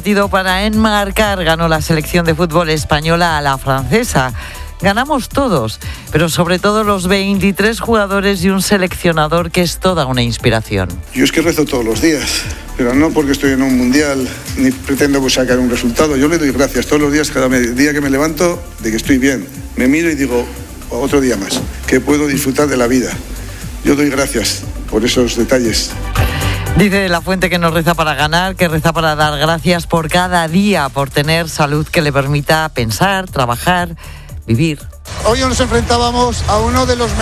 partido para enmarcar, ganó la selección de fútbol española a la francesa. Ganamos todos, pero sobre todo los 23 jugadores y un seleccionador que es toda una inspiración. Yo es que rezo todos los días, pero no porque estoy en un mundial ni pretendo sacar un resultado. Yo le doy gracias todos los días, cada día que me levanto, de que estoy bien. Me miro y digo, otro día más, que puedo disfrutar de la vida. Yo doy gracias por esos detalles. Dice de la Fuente que no reza para ganar, que reza para dar gracias por cada día, por tener salud que le permita pensar, trabajar, vivir. Hoy nos enfrentábamos a una de las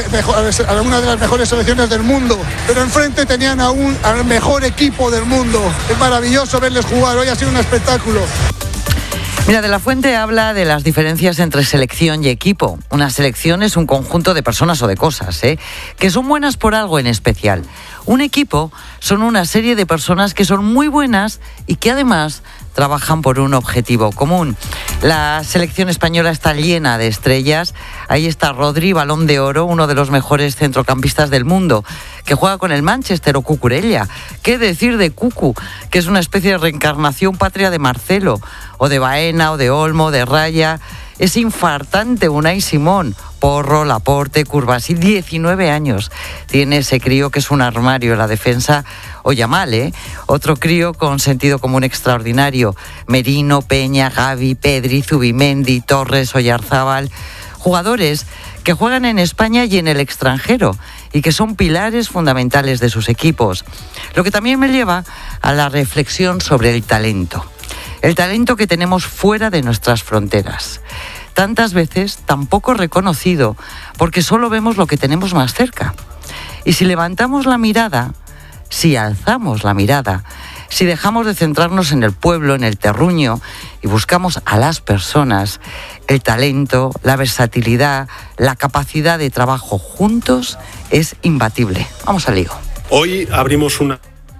mejores selecciones del mundo, pero enfrente tenían al mejor equipo del mundo. Es maravilloso verles jugar, hoy ha sido un espectáculo. Mira, de la Fuente habla de las diferencias entre selección y equipo. Una selección es un conjunto de personas o de cosas, que son buenas por algo en especial. Un equipo son una serie de personas que son muy buenas y que además trabajan por un objetivo común. La selección española está llena de estrellas. Ahí está Rodri, Balón de Oro, uno de los mejores centrocampistas del mundo, que juega con el Manchester, o Cucurella. ¿Qué decir de Cucu, que es una especie de reencarnación patria de Marcelo, o de Baena, o de Olmo, de Raya? Es infartante Unai Simón, Porro, Laporte, Curbasí, 19 años. Tiene ese crío que es un armario en la defensa, o Yamal, otro crío con sentido común extraordinario. Merino, Peña, Gavi, Pedri, Zubimendi, Torres, Oyarzábal. Jugadores que juegan en España y en el extranjero y que son pilares fundamentales de sus equipos. Lo que también me lleva a la reflexión sobre el talento. El talento que tenemos fuera de nuestras fronteras. Tantas veces tan poco reconocido porque solo vemos lo que tenemos más cerca. Y si levantamos la mirada, si alzamos la mirada, si dejamos de centrarnos en el pueblo, en el terruño y buscamos a las personas, el talento, la versatilidad, la capacidad de trabajo juntos es imbatible. Vamos al lío. Hoy abrimos una...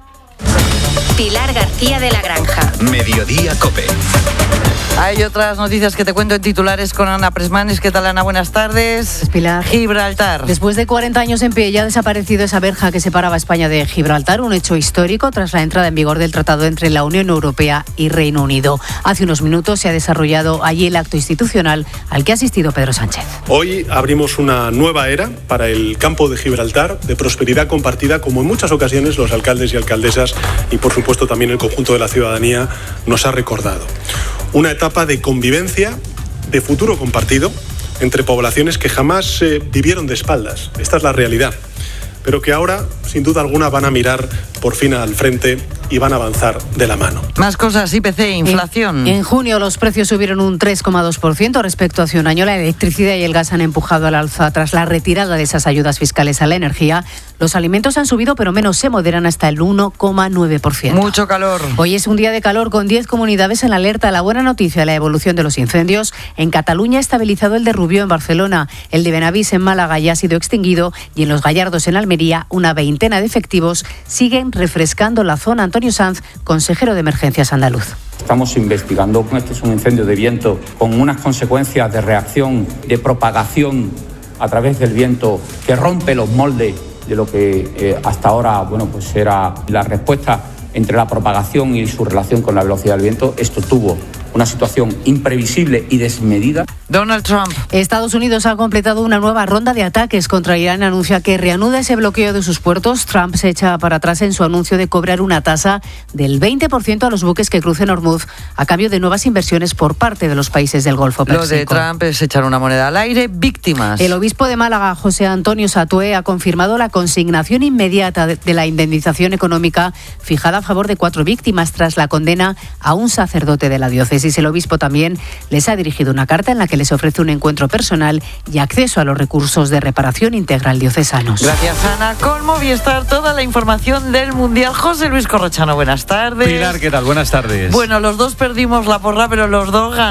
Pilar García de la Granja. Mediodía COPE. Hay otras noticias que te cuento en titulares con Ana Presmanes. ¿Qué tal, Ana? Buenas tardes. Pilar. Gibraltar. Después de 40 años en pie, ya ha desaparecido esa verja que separaba España de Gibraltar, un hecho histórico tras la entrada en vigor del tratado entre la Unión Europea y Reino Unido. Hace unos minutos se ha desarrollado allí el acto institucional al que ha asistido Pedro Sánchez. Hoy abrimos una nueva era para el campo de Gibraltar, de prosperidad compartida, como en muchas ocasiones los alcaldes y alcaldesas y, por supuesto, también el conjunto de la ciudadanía nos ha recordado. Una etapa de convivencia, de futuro compartido, entre poblaciones que jamás vivieron de espaldas. Esta es la realidad. Pero que ahora, sin duda alguna, van a mirar por fin al frente y van a avanzar de la mano. Más cosas, IPC, inflación. En junio los precios subieron un 3,2% respecto a hace un año. La electricidad y el gas han empujado al alza tras la retirada de esas ayudas fiscales a la energía. Los alimentos han subido, pero menos, se moderan hasta el 1,9%. Mucho calor. Hoy es un día de calor con 10 comunidades en alerta. La buena noticia, la evolución de los incendios. En Cataluña ha estabilizado el de Rubió en Barcelona. El de Benavís en Málaga ya ha sido extinguido. Y en Los Gallardos en Almería, una veintena de efectivos siguen refrescando la zona. Antonio Sanz, consejero de Emergencias andaluz. Estamos investigando. Este es un incendio de viento con unas consecuencias de reacción, de propagación a través del viento que rompe los moldes de lo que hasta ahora era la respuesta entre la propagación y su relación con la velocidad del viento. Esto tuvo una situación imprevisible y desmedida. Donald Trump. Estados Unidos ha completado una nueva ronda de ataques contra Irán. Anuncia que reanuda ese bloqueo de sus puertos. Trump se echa para atrás en su anuncio de cobrar una tasa del 20% a los buques que crucen Hormuz a cambio de nuevas inversiones por parte de los países del Golfo Pérsico. Lo de Trump es echar una moneda al aire. Víctimas. El obispo de Málaga, José Antonio Satué, ha confirmado la consignación inmediata de la indemnización económica fijada a favor de 4 víctimas tras la condena a un sacerdote de la diócesis. El obispo también les ha dirigido una carta en la que les ofrece un encuentro personal y acceso a los recursos de reparación integral diocesanos. Gracias, Ana. Con Movistar, toda la información del Mundial. José Luis Corrochano, buenas tardes. Pilar, ¿qué tal? Buenas tardes. Bueno, los dos perdimos la porra, pero los dos ganamos.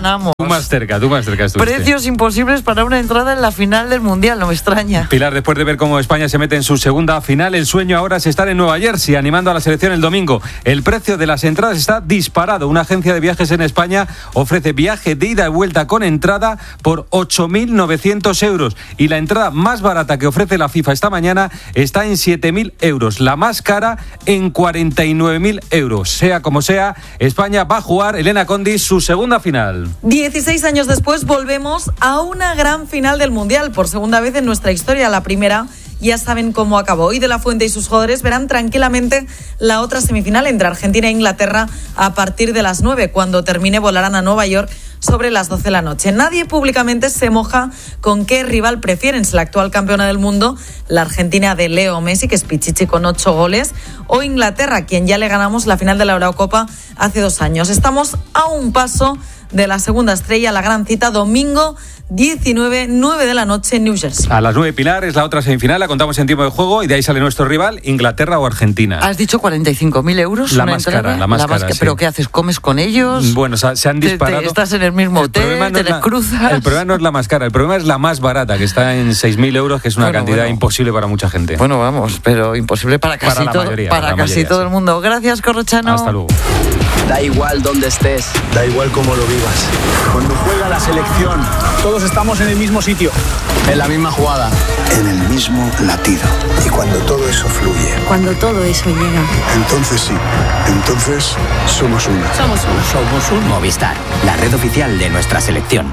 Tú más cerca estuviste. Precios imposibles para una entrada en la final del Mundial, no me extraña. Pilar, después de ver cómo España se mete en su segunda final, el sueño ahora es estar en Nueva Jersey animando a la selección el domingo. El precio de las entradas está disparado. Una agencia de viajes en España ofrece viaje de ida y vuelta con entrada por 8.900 euros. Y la entrada más barata que ofrece la FIFA esta mañana está en 7.000 euros. La más cara en 49.000 euros. Sea como sea, España va a jugar, Elena Condis, su segunda final. 16 años después volvemos a una gran final del Mundial, por segunda vez en nuestra historia. La primera ya saben cómo acabó. Hoy De La Fuente y sus jugadores verán tranquilamente la otra semifinal entre Argentina e Inglaterra a partir de las 9. Cuando termine volarán a Nueva York sobre las 12 de la noche. Nadie públicamente se moja con qué rival prefieren, si la actual campeona del mundo, la Argentina de Leo Messi, que es pichichi con 8 goles, o Inglaterra, a quien ya le ganamos la final de la Eurocopa hace 2 años. Estamos a un paso de la segunda estrella, la gran cita, domingo 19, 9 de la noche en New Jersey. A las 9, Pilar, es la otra semifinal, la contamos en tiempo de juego y de ahí sale nuestro rival, Inglaterra o Argentina. ¿Has dicho 45.000 euros? La más cara, sí. ¿Pero qué haces? ¿Comes con ellos? Bueno, se han disparado. Estás en el mismo hotel, te les cruzas. El problema no es la más cara, el problema es la más barata, que está en 6.000 euros, que es una cantidad imposible para mucha gente. Bueno, vamos, pero imposible para casi todo el mundo. Gracias, Corrochano. Hasta luego. Da igual dónde estés, da igual cómo lo vivas. Cuando juega la selección, todos estamos en el mismo sitio, en la misma jugada, en el mismo latido. Y cuando todo eso fluye, cuando todo eso llega, entonces sí, entonces somos uno. Somos uno. Movistar, la red oficial de nuestra selección.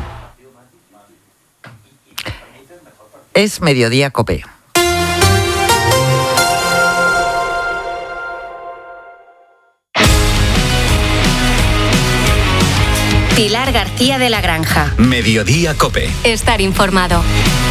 Es Mediodía COPE. Pilar García de la Granja. Mediodía COPE. Estar informado.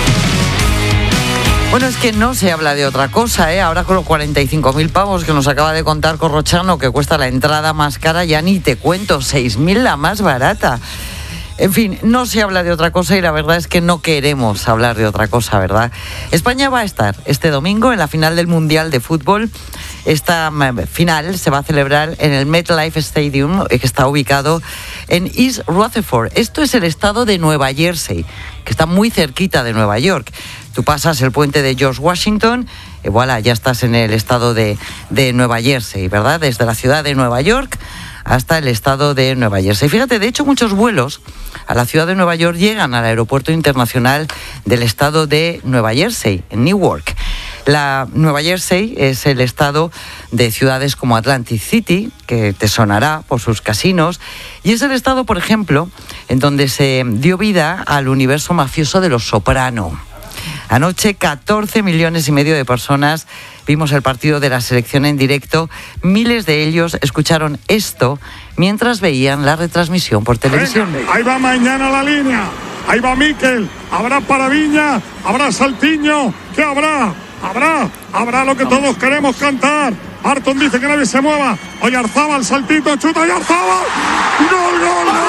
Bueno, es que no se habla de otra cosa, ¿eh? Ahora con los 45.000 pavos que nos acaba de contar Corrochano, que cuesta la entrada más cara, ya ni te cuento, 6.000 la más barata. En fin, no se habla de otra cosa y la verdad es que no queremos hablar de otra cosa, ¿verdad? España va a estar este domingo en la final del Mundial de Fútbol. Esta final se va a celebrar en el MetLife Stadium, que está ubicado en East Rutherford. Esto es el estado de Nueva Jersey, que está muy cerquita de Nueva York. Tú pasas el puente de George Washington y voilà, ya estás en el estado de Nueva Jersey, ¿verdad? Desde la ciudad de Nueva York hasta el estado de Nueva Jersey. Fíjate, de hecho, muchos vuelos a la ciudad de Nueva York llegan al aeropuerto internacional del estado de Nueva Jersey, en Newark. La Nueva Jersey es el estado de ciudades como Atlantic City, que te sonará por sus casinos, y es el estado, por ejemplo, en donde se dio vida al universo mafioso de Los Soprano. Anoche 14,5 millones de personas vimos el partido de la selección en directo. Miles de ellos escucharon esto mientras veían la retransmisión por televisión. Venga, ahí va Mañana la línea, ahí va Miquel, habrá Paraviña, habrá Saltiño, ¿qué habrá? Habrá lo que todos queremos cantar. Arton dice que nadie se mueva. Oyarzábal, saltito, chuta Oyarzábal. ¡Gol, gol, gol!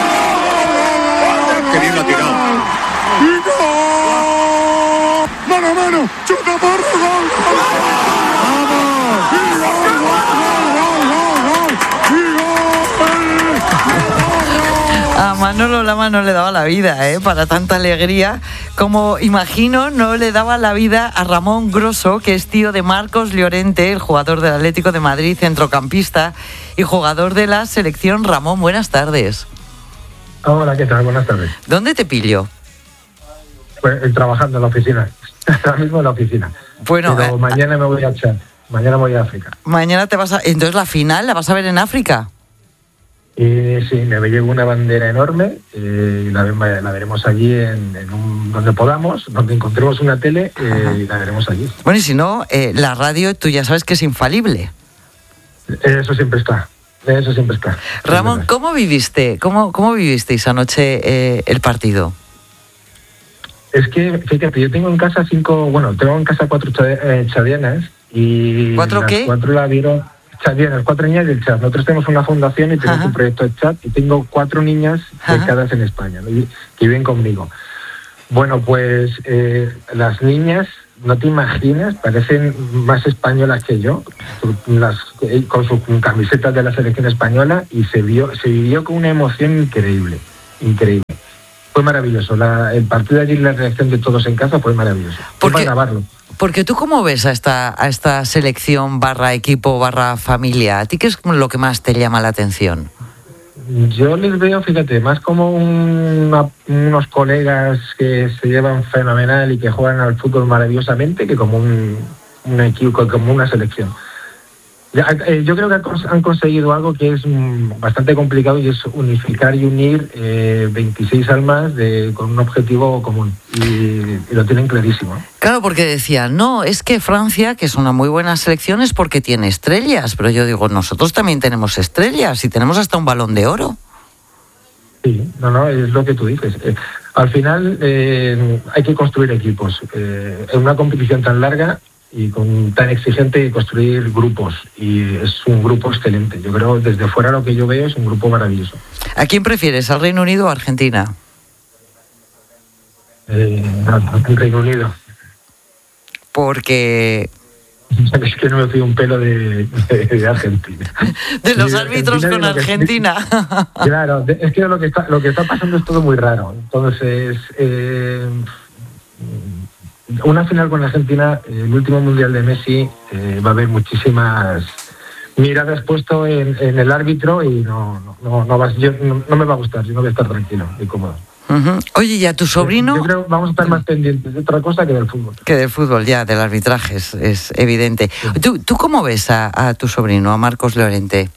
¡Qué bien lo ha tirado! ¡Y gol! ¡Mano a mano! ¡Chuta Porro! ¡Gol! ¡Vamos! ¡Y gol, A Manolo Lama no le daba la vida, para tanta alegría, como imagino no le daba la vida a Ramón Grosso, que es tío de Marcos Llorente, el jugador del Atlético de Madrid, centrocampista y jugador de la selección. Ramón, buenas tardes. Hola, ¿qué tal? Buenas tardes. ¿Dónde te pillo? Pues trabajando en la oficina, ahora mismo en la oficina. Bueno, pero mañana me voy a Chad, mañana voy a África. Mañana te vas a... Entonces la final la vas a ver en África. Sí, me llevo una bandera enorme y la veremos allí donde podamos, donde encontremos una tele y la veremos allí. Bueno, y si no, la radio tú ya sabes que es infalible. Eso siempre está. Ramón, ¿cómo vivisteis anoche el partido? Es que, fíjate, yo tengo en casa tengo en casa 4 chadianas y... ¿4 qué? 4 la vieron... Chadianas, 4 niñas del Chad. Nosotros tenemos una fundación y tenemos un proyecto de Chad y tengo 4 niñas becadas en España, ¿no? que viven conmigo. Bueno, pues las niñas, no te imaginas, parecen más españolas que yo, con sus camisetas de la selección española, y se vivió con una emoción increíble. Fue maravilloso. El partido de allí, la reacción de todos en casa fue maravilloso. Para grabarlo. Porque tú, ¿cómo ves a esta selección / equipo / familia? ¿A ti qué es lo que más te llama la atención? Yo les veo, fíjate, más como unos colegas que se llevan fenomenal y que juegan al fútbol maravillosamente, que como un equipo, como una selección. Yo creo que han conseguido algo que es bastante complicado, y es unificar y unir 26 almas con un objetivo común, y lo tienen clarísimo. Claro, porque decían, no, es que Francia, que es una muy buena selección, es porque tiene estrellas, pero yo digo, nosotros también tenemos estrellas y tenemos hasta un Balón de Oro. Sí, no, es lo que tú dices. Al final hay que construir equipos. En una competición tan larga y tan exigente, construir grupos, y es un grupo excelente. Yo creo, desde fuera lo que yo veo es un grupo maravilloso. ¿A quién prefieres, al Reino Unido o a Argentina? Al Reino Unido. Porque... Es que no me fío un pelo de Argentina. De los árbitros con Argentina. Claro, es que lo que está pasando es todo muy raro. Entonces... una final con Argentina, el último mundial de Messi, va a haber muchísimas miradas puesto en el árbitro, y no me va a gustar. Yo no voy a estar tranquilo y cómodo. Uh-huh. Oye, ¿y a tu sobrino? Yo creo que vamos a estar más pendientes de otra cosa que del fútbol. Que del fútbol, ya, del arbitraje, es evidente. Sí. ¿Tú cómo ves a tu sobrino, a Marcos Llorente?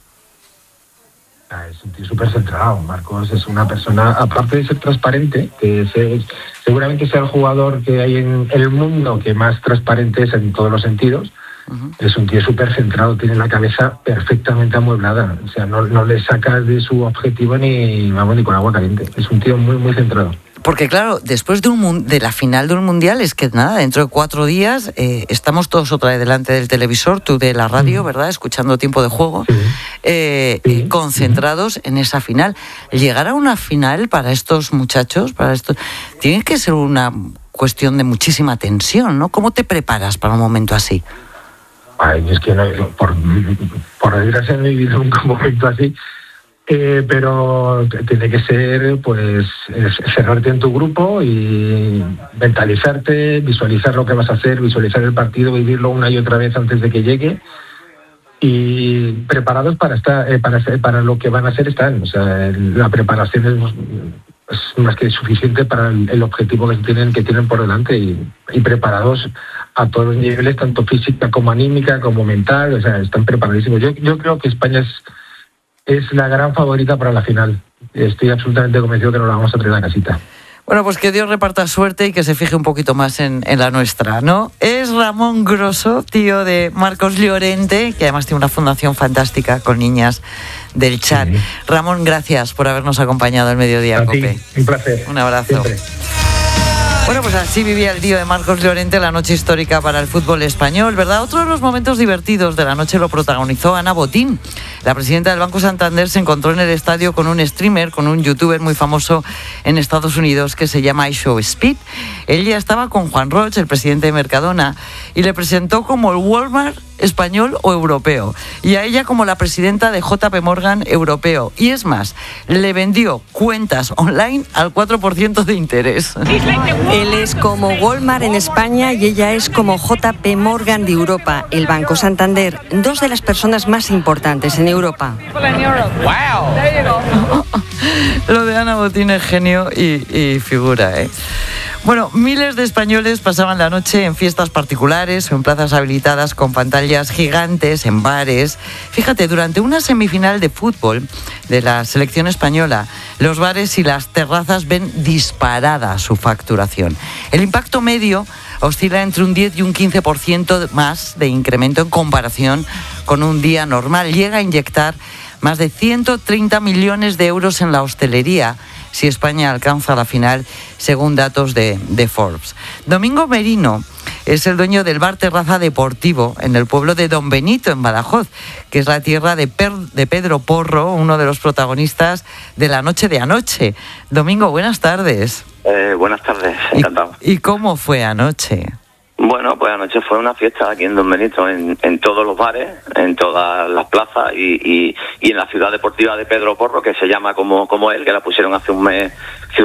Es un tío súper centrado. Marcos es una persona, aparte de ser transparente, que seguramente sea el jugador que hay en el mundo que más transparente es en todos los sentidos. Uh-huh. Es un tío súper centrado, tiene la cabeza perfectamente amueblada. O sea, no le sacas de su objetivo ni con agua caliente. Es un tío muy, muy centrado. Porque claro, después de la final de un mundial, es que nada, dentro de 4 días estamos todos otra vez delante del televisor, tú de la radio, ¿verdad?, escuchando Tiempo de Juego, concentrados en esa final. Llegar a una final para estos muchachos, tiene que ser una cuestión de muchísima tensión, ¿no? ¿Cómo te preparas para un momento así? Ay, es que por desgracia no he vivido nunca un momento así. Pero tiene que ser, pues, cerrarte en tu grupo y mentalizarte, visualizar lo que vas a hacer, visualizar el partido, vivirlo una y otra vez antes de que llegue, y preparados para lo que van a hacer están. O sea, la preparación es más que suficiente para el objetivo que tienen por delante, y preparados a todos los niveles, tanto física como anímica como mental. O sea, están preparadísimos. Yo creo que España es la gran favorita para la final. Estoy absolutamente convencido que nos la vamos a traer a casita. Bueno, pues que Dios reparta suerte y que se fije un poquito más en la nuestra, ¿no? Es Ramón Grosso, tío de Marcos Llorente, que además tiene una fundación fantástica con niñas del chat. Sí. Ramón, gracias por habernos acompañado el Mediodía Cope. Un placer. Un abrazo. Siempre. Bueno, pues así vivía el tío de Marcos Llorente la noche histórica para el fútbol español, ¿verdad? Otro de los momentos divertidos de la noche lo protagonizó Ana Botín. La presidenta del Banco Santander se encontró en el estadio con un streamer, con un youtuber muy famoso en Estados Unidos que se llama iShowSpeed. Él ya estaba con Juan Roig, el presidente de Mercadona, y le presentó como el Walmart español o europeo, y a ella como la presidenta de JP Morgan europeo, y es más, le vendió cuentas online al 4% de interés. Él es como Walmart en España y ella es como JP Morgan de Europa, el Banco Santander, dos de las personas más importantes en Europa. Wow. Lo de Ana Botín es genio y figura, ¿eh? Bueno, miles de españoles pasaban la noche en fiestas particulares o en plazas habilitadas con pantallas gigantes, en bares. Fíjate, durante una semifinal de fútbol de la selección española, los bares y las terrazas ven disparada su facturación. El impacto medio oscila entre un 10 y un 15% más de incremento en comparación con un día normal. Llega a inyectar más de 130 millones de euros en la hostelería si España alcanza la final, según datos de Forbes. Domingo Merino es el dueño del bar Terraza Deportivo en el pueblo de Don Benito, en Badajoz, que es la tierra de Pedro Porro, uno de los protagonistas de la noche de anoche. Domingo, buenas tardes. Buenas tardes, encantado. ¿Y cómo fue anoche? Bueno, pues anoche fue una fiesta aquí en Don Benito, en todos los bares, en todas las plazas y en la ciudad deportiva de Pedro Porro, que se llama como él, que la pusieron hace un mes